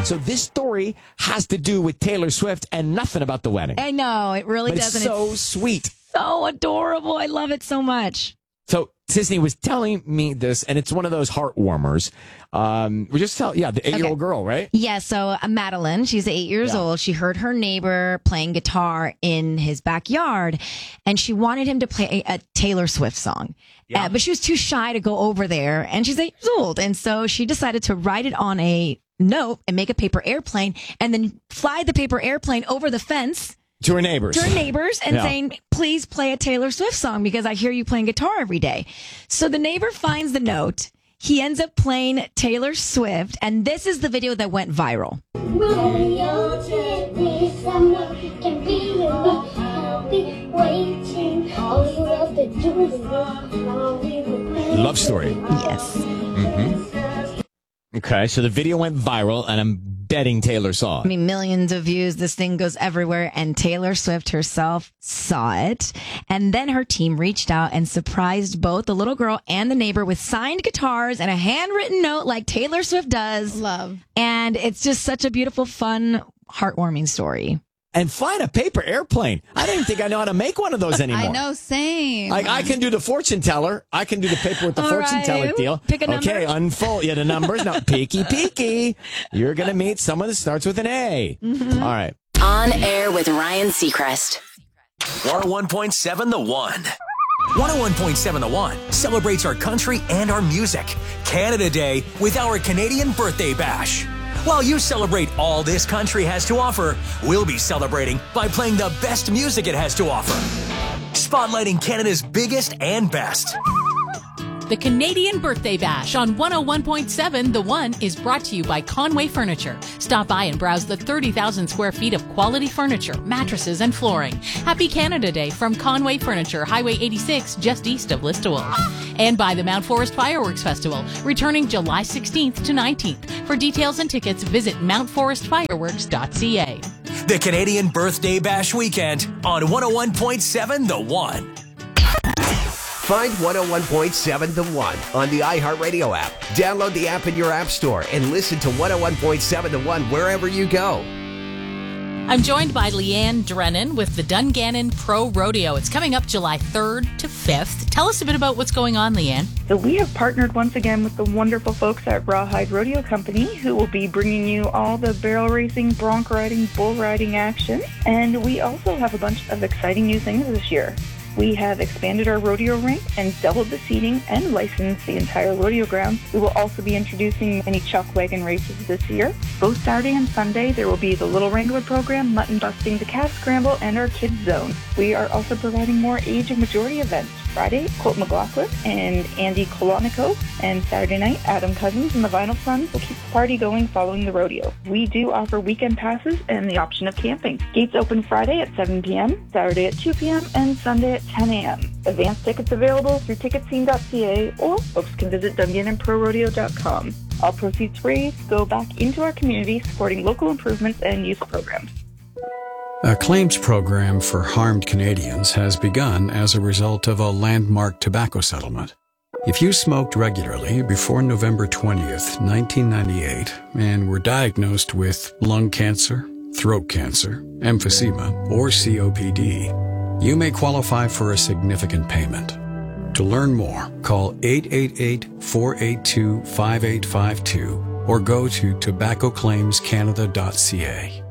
So this story has to do with Taylor Swift and nothing about the wedding. I know, it really But doesn't. It's so sweet. So adorable. I love it so much. So Sisney was telling me this, and it's one of those heart warmers. The 8-year-old girl, right? Yeah, so Madeline, she's 8 years old. She heard her neighbor playing guitar in his backyard, and she wanted him to play a Taylor Swift song. Yeah. But she was too shy to go over there, and she's 8 years old. And so she decided to write it on a note and make a paper airplane, and then fly the paper airplane over the fence to her neighbors. And saying, please play a Taylor Swift song because I hear you playing guitar every day. So the neighbor finds the note. He ends up playing Taylor Swift, and this is the video that went viral. Love story. Yes. Mm-hmm. Okay, so the video went viral, and I'm betting Taylor saw it. I mean, millions of views. This thing goes everywhere, and Taylor Swift herself saw it. And then her team reached out and surprised both the little girl and the neighbor with signed guitars and a handwritten note like Taylor Swift does. Love. And it's just such a beautiful, fun, heartwarming story. And flying a paper airplane. I don't even think I know how to make one of those anymore. I know, same. Like, I can do the fortune teller. I can do the paper with the fortune teller deal. Pick a number. Okay, unfold. Yeah, the numbers. Now, peeky. You're going to meet someone that starts with an A. Mm-hmm. All right. On air with Ryan Seacrest. 101.7 The One. 101.7 The One celebrates our country and our music. Canada Day with our Canadian Birthday Bash. While you celebrate all this country has to offer, we'll be celebrating by playing the best music it has to offer. Spotlighting Canada's biggest and best. The Canadian Birthday Bash on 101.7 The One is brought to you by Conway Furniture. Stop by and browse the 30,000 square feet of quality furniture, mattresses, and flooring. Happy Canada Day from Conway Furniture, Highway 86, just east of Listowel. And by the Mount Forest Fireworks Festival, returning July 16th to 19th. For details and tickets, visit mountforestfireworks.ca. The Canadian Birthday Bash weekend on 101.7 The One. Find 101.7 The One on the iHeartRadio app. Download the app in your app store and listen to 101.7 The One wherever you go. I'm joined by Leanne Drennan with the Dungannon Pro Rodeo. It's coming up July 3rd to 5th. Tell us a bit about what's going on, Leanne. So we have partnered once again with the wonderful folks at Rawhide Rodeo Company, who will be bringing you all the barrel racing, bronc riding, bull riding action. And we also have a bunch of exciting new things this year. We have expanded our rodeo rink and doubled the seating and licensed the entire rodeo ground. We will also be introducing many chalk wagon races this year. Both Saturday and Sunday, there will be the Little Wrangler program, mutton busting, the calf scramble, and our kids zone. We are also providing more age of majority events. Friday, Colt McLaughlin and Andy Kolonico, and Saturday night, Adam Cousins and the Vinyl Sons will keep the party going following the rodeo. We do offer weekend passes and the option of camping. Gates open Friday at 7 p.m., Saturday at 2 p.m., and Sunday at 10 a.m. Advance tickets available through ticketscene.ca, or folks can visit DungannonProRodeo.com. All proceeds raised go back into our community, supporting local improvements and youth programs. A claims program for harmed Canadians has begun as a result of a landmark tobacco settlement. If you smoked regularly before November 20th, 1998, and were diagnosed with lung cancer, throat cancer, emphysema, or COPD, you may qualify for a significant payment. To learn more, call 888-482-5852 or go to tobaccoclaimscanada.ca.